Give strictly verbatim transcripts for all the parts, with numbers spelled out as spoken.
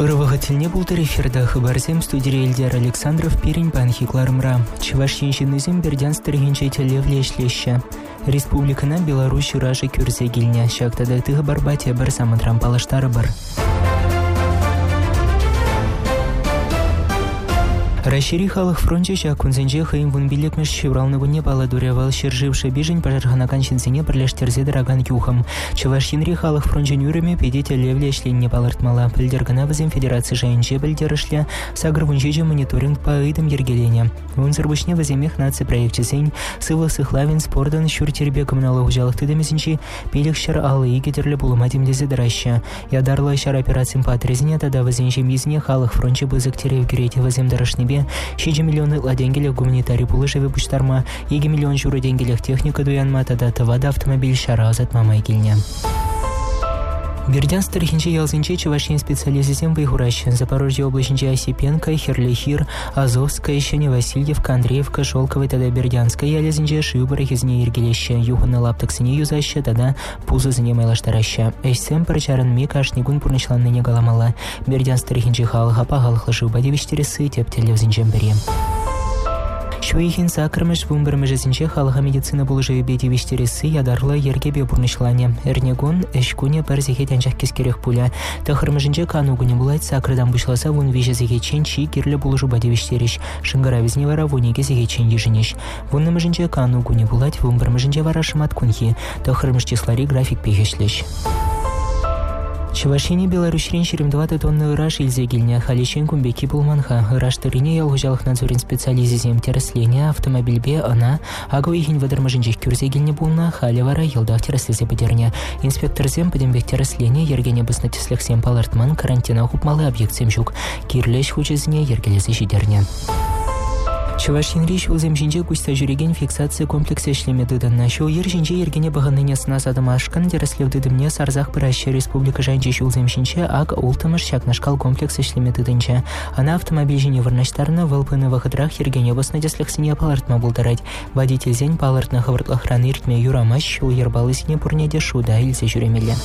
Ырвагательне бултыр эфирда хабарзем студия Эльдар Александров Перень Панхиклармра. Чевашьенщинызем Бердянстыргенче телевлешлеща. Республикана Беларусь Раши Кюрзе гильня. Шактада тыга барбатия бар самантрам палаштары бар. Расшири халық фронтеча күнзенже хайын вун билетмеш шевралныгуне паладурявал шерживший бижень пожарханакан шинсене бірлештерзе дыраган юхам. Чевашинри халық фронтен юреме педете левле шленне палартмала. Пілдергана візем федерации жайынче білдерішле сагрвунчеже мониторинг по идам ергелене. Унзырбышне віземех наци проектчесень сывы сыхлавин спордан шүртербе коммуналы ужалық тыдамезінче пелікшер алы егетерлі булыматим дезе дыраща. Ядарлы шар операциям патрезіне тада візенче мизне халық фронтче бызык терев гюрете візем дырышнебе шесть миллионы ладенгелек гуманитарий пулышеве пуштарма, еги миллион журы денгелек техника дуянма, тада тавада автомобиль шара азатма майгильня. Бердянстырхинче ялзинче чевашин специализизем выигращен. Запорожье облачинче Осипенко, Херлихир, Азовская, Щене Васильевка, Андреевка, Шелковый, тада Бердянская, ялзинче Шибор, Хизне Ергелеща, Юхана Лаптаксине юзаща, тада Пузы занимала штараща. Эшсем парчаран мека ашнигун пурнишлан ныне галамала. Бердянстырхинче халыха пагалых лыжу бадевичтересы тептеле взинчем берем. Шуихин сакрымыш вумбырмыжесінче халыға медицина бұлжы бетевиштересі ядарлы ергебе бұрнышлане. Эрнегон эшкуне бір зеге тәнчақ кескерек пуля. Тахырмыжынче канугуне булайт сакрыдан бұшласа вун веже зеге чен чи керлі бұлжу бадевиштереш. Шынгара візне вара вунеге зеге чен ежінеш. Вуннымыжынче канугуне булайт вумбырмыжынче вара шымат кунхи. Тахырмыш числари график пехешлеш. Чевашине Беларусьрен шеремдваты тонны ыраш илзегильня, халичен кумбеки булманха. Ыраш тырине ялгужалых надзорин специализизем тересления автомобильбе она, агу ихин вадырмажинчех кюрзегильне булна, халевара елдах тереслезе бедерня. Инспектор зем подембех тересления ергене быснатислех сем палартман карантина хупмалы объект семжук. Кирлеш хучезне ергелезе жидерня. Чевашинри шулзем жинче куста жүреген фиксация комплексы эшлеме дыдынна. Шул ер жинче ергене бағынныне сынас адым ашкан тереслев дыдымне сарзах пыраща республика жанче шулзем жинче ак ултымыш шакнашкал комплекс эшлеме дыдынча. Ана автомобиль жине вырнаштарына вылпыны вахыдрах ергене баснадеслех сине палартма булдырать. Водитель зень палартна хавыртлахраны иртме юрамаш шул ербалы сине пурнеде шуда илсе жүремеле.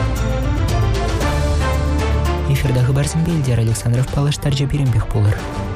Эфирда хабарзым Эльдар Александров палаштар жаберем бех болыр.